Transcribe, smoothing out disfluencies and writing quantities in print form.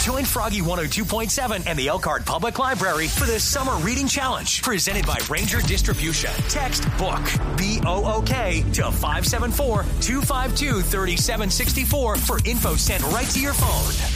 Join Froggy 102.7 and the Elkhart Public Library for the Summer Reading Challenge, presented by Ranger Distribution. Text BOOK, B-O-O-K, to 574-252-3764 for info sent right to your phone.